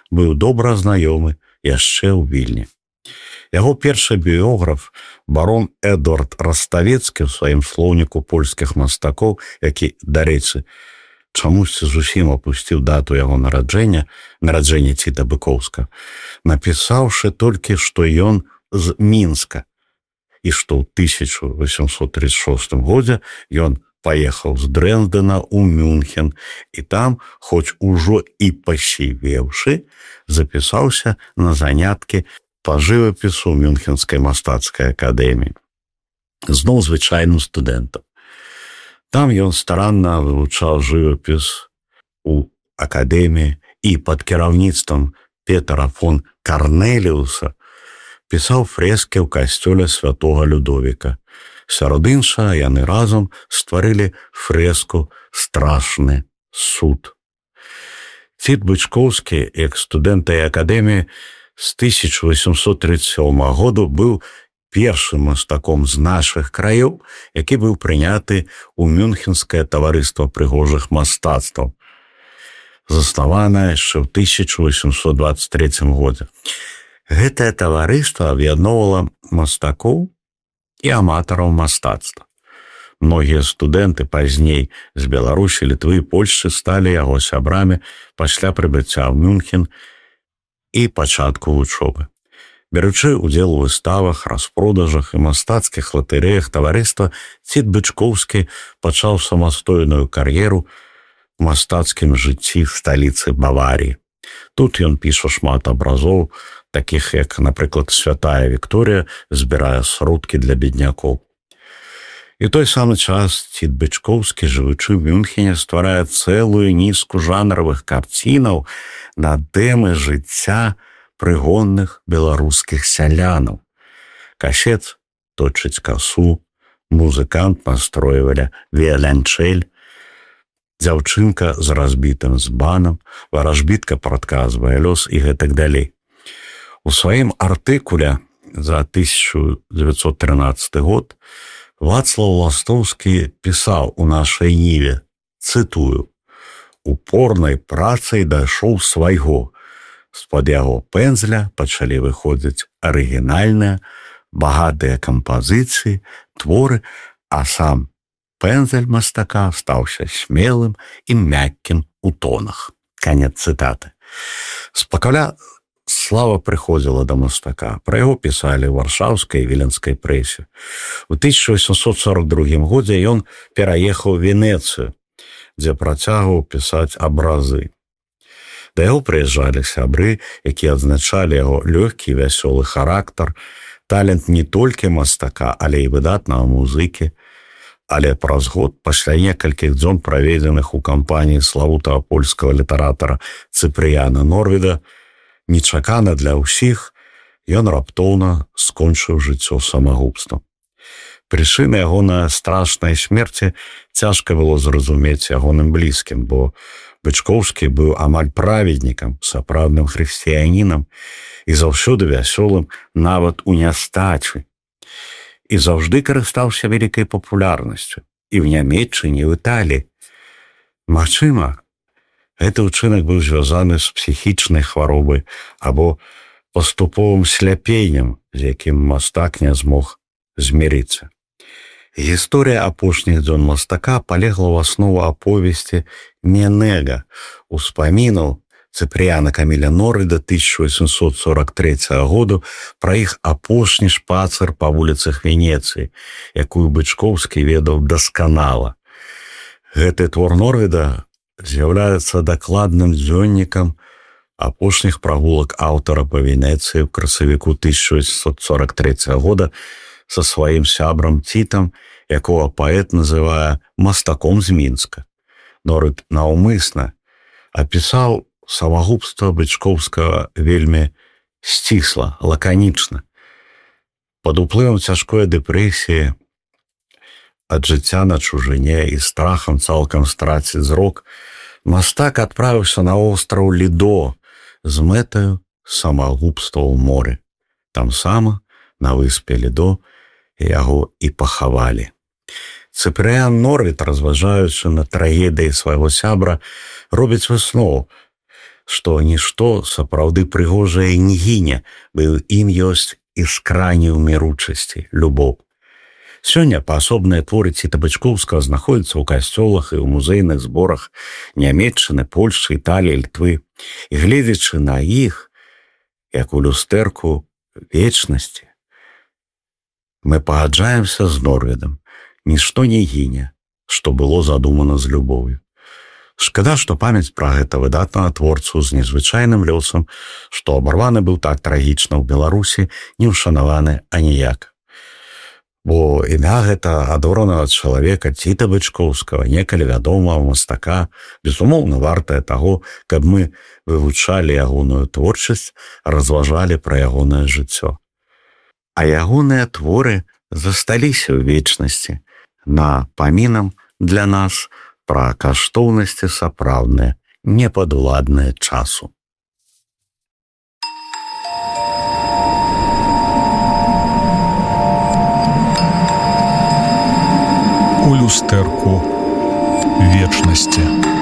быў добра знаёмы яшчэ ў Вільні. Яго першы біёграф, барон Эдуард Раставецкі ў сваім слоўніку польскіх мастакоў, які, дарэчы, чамусьці зусім апусціў дату яго нараджэння Ціта Быкоўска, напісаўшы толькі, што ён з Мінска і што ў 1836 годзе ён паехаў з Дрэздена ў Мюнхен і там, хоць ужо і пасівеўшы, запісаўся на заняткі па жывапісу Мюнхенскай мастацкай акадэміі. Зноў звычайным студэнтам. Там ён старанна вывучаў жывапіс у акадэміі і пад кіраўніцтвам Петара фон Карнеліуса пісаў фрэскі ў касцёле святога Людовіка. Сярод іншага яны разам стварылі фрэску «Страшны суд». Цід Бычкоўскі, як студэнт тай акадэміі, з 1837 году быў першым мастаком з нашых краёў, які быў прыняты ў Мюнхенскае таварыства прыгожых мастацтваў, заснаванае яшчэ ў 1823 годзе. Гэтае таварыства аб'ядноўвала мастакоў і аматараў мастацтва. Многія студэнты пазней з Беларусі, Літвы і Польшчы сталі яго сябрамі пасля прыбыцця ў Мюнхен і пачатку вучобы. Беручы удзел у выставах, распродажах і мастацкіх латарэях таварыства, Цід Бычкоўскі пачаў самастойную кар'еру ў мастацкім жыцці сталіцы Баваріі. Тут ён піша шмат абразоў, такіх як, напрыклад, святая Вікторія збірае сродкі для беднякоў. І той самы час Цід Бычкоўскі, жывучы ў Мюнхене, стварае цэлую нізку жанравых карцінаў на тэмы жыцця прыгонных беларускіх сялянаў. Касец точыць касу, музыкант настройвалі віяланчэль, дзяўчынка з разбітым збанам, варажбітка прадказвае лёс і гэтак далей. У сваім артыкуле за 1913 год Вацлаў Ластоўскі пісаў у нашай ніве, цытую: «Упорнай працай дайшоў свайго. З-пад яго пэндзля пачалі выходзіць арыгінальныя, багатыя кампазіцыі, творы, а сам пэндзель мастака стаўся смелым і мяккім у тонах». Канец цытаты. Спакаля слава прыходзіла да мастака. Пра яго пісалі ў варшаўскай і віленскай прэсе. У 1842 годзе ён пераехаў у Венецыю, дзе працягваў пісаць абразы. Да яго прыязджалі сябры, якія адзначалі яго лёгкі і вясёлы характар, талент не толькі мастака, але і выдатнага музыкі. Але праз год, пасля некалькіх дзён, праведзеных у кампаніі славутага польскага літаратара Цыпрыяна Норвіда, нечакана для ўсіх, ён раптоўна скончыў жыццё самагубствам. Прычыны ягонай страшнай смерці цяжка было зразумець ягоным блізкім, бо Бычкоўскі быў амаль праведнікам, сапраўдным хрысціянінам і заўсёды вясёлым нават у нястачы. І заўжды карыстаўся вялікай папулярнасцю і ў Нямецчыне, і ў Італіі. Магчыма, гэты ўчынак быў звязаны з псіхічнай хваробай або паступовым сляпеннем, з якім мастак не змог змірыцца. Гісторыя апошніх дзён мастака палегла ў аснову аповесці «Ненега» успамінаў Цыпрыяна Каміля Норвіда 1843 году пра іх апошні шпацыр па вуліцах Венецыі, якую Бычкоўскі ведаў дасканала. Гэты твор Норвіда з'яўляецца дакладным дзённікам апошніх прагулак аўтара па Венецыі ў красавіку 1843 года са сваім сябрам Цітам, якога паэт называе мастаком з Мінска. Норвід наўмысна апісаў самагубства Бычкоўскага вельмі сцісла, лаканічна. Пад уплывам цяжкой дэпрэсіі ад жыцця на чужыне і страхам цалкам страціць зрок, мастак адправіўся на остраў Лідо з мэтаю самагубства ў моры. Там сама, на выспе Лідо, яго і пахавалі. Цыпрыян Норвід, разважаючы на трагедыі свайго сябра, робіць выснову. што нішто сапраўды прыгожае не гіне, бо ім ёсць іскранне ўміручасці, любоў. Сёння паасобныя творы Ціта Бычкоўскага знаходзяцца ў касцёлах і ў музейных зборах Нямецчыны, Польшчы, Італіі, Літвы. І гледзячы на іх, як у люстэрку вечнасці, мы пагаджаемся з Норведам. Нішто не гіне, што было задумана з любоўю. Шкада, што памяць пра гэта выдатнага творцу з незвычайным лёсам, што абарваны быў так трагічна ў Беларусі, не ўшанаваны аніяк. Бо імя гэта адоранага чалавека Ціта Бычкоўскага, некалі вядомага мастака, безумоўна, вартае таго, каб мы вывучалі ягоную творчасць, разважалі пра ягонае жыццё. А ягоныя творы засталіся ў вечнасці напамінам для нас пра каштоўнасці сапраўдныя, непадуладныя часу. У люстэрку вечнасці.